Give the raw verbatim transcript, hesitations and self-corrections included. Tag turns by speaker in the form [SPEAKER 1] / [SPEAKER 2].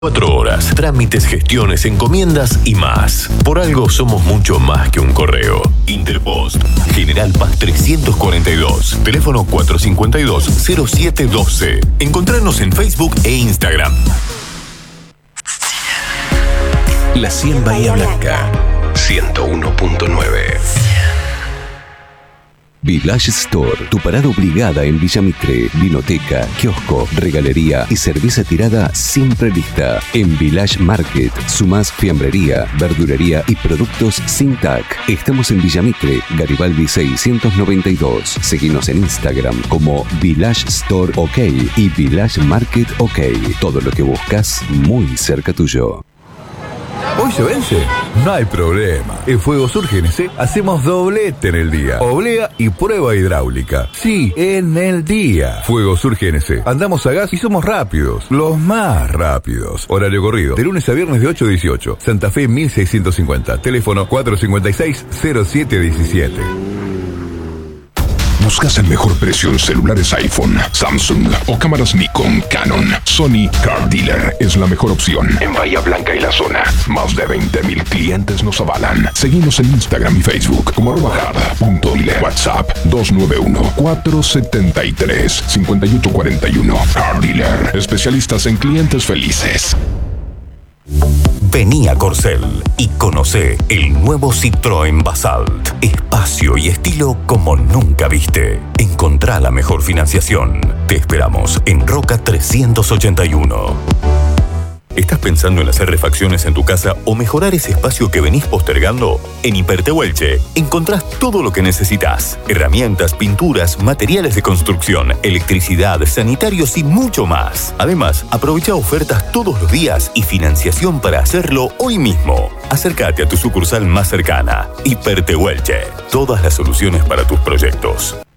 [SPEAKER 1] Cuatro horas, trámites, gestiones, encomiendas y más. Por algo somos mucho más que un correo. Interpost, General Paz trescientos cuarenta y dos, teléfono cuatro cinco dos, cero siete uno dos. Encontrarnos en Facebook e Instagram. La cien Bahía Blanca, ciento uno punto nueve.
[SPEAKER 2] Village Store, tu parada obligada en Villa Mitre, vinoteca, kiosco, regalería y cerveza tirada siempre lista. En Village Market, sumás fiambrería, verdulería y productos sin T A C. Estamos en Villa Mitre, Garibaldi seiscientos noventa y dos. Seguinos en Instagram como Village Store OK y Village Market OK. Todo lo que buscas muy cerca tuyo.
[SPEAKER 3] ¿Hoy se vence? No hay problema. En Fuegosur G N C hacemos doblete en el día. Oblea y prueba hidráulica. Sí, en el día. Fuegosur G N C. Andamos a gas y somos rápidos. Los más rápidos. Horario corrido. De lunes a viernes de ocho a dieciocho. Santa Fe mil seiscientos cincuenta. Teléfono cuatro cinco seis, cero siete uno siete.
[SPEAKER 4] ¿Buscas el mejor precio en celulares iPhone, Samsung o cámaras Nikon, Canon? Sony Car Dealer es la mejor opción en Bahía Blanca y la zona. Más de veinte mil clientes nos avalan. Seguimos en Instagram y Facebook como arroba hard punto dealer. WhatsApp dos nueve uno, cuatro siete tres, cinco ocho cuatro uno. Car Dealer, especialistas en clientes felices.
[SPEAKER 1] Vení a Corcel y conocé el nuevo Citroën Basalt. Espacio y estilo como nunca viste. Encontrá la mejor financiación. Te esperamos en Roca trescientos ochenta y uno. ¿Estás pensando en hacer refacciones en tu casa o mejorar ese espacio que venís postergando? En Hipertehuelche encontrás todo lo que necesitas. Herramientas, pinturas, materiales de construcción, electricidad, sanitarios y mucho más. Además, aprovecha ofertas todos los días y financiación para hacerlo hoy mismo. Acércate a tu sucursal más cercana. Hipertehuelche. Todas las soluciones para tus proyectos.